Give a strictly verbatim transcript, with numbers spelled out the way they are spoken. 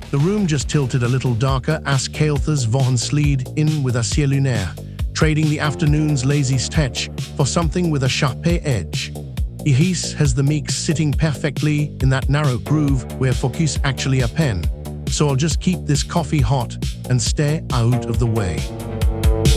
The room just tilted a little darker as Kael'thas Vohan slid in with a ciel lunaire, trading the afternoon's lazy sketch for something with a sharp edge. Ihis has the mix sitting perfectly in that narrow groove where focus actually a pen, so I'll just keep this coffee hot and stay out of the way.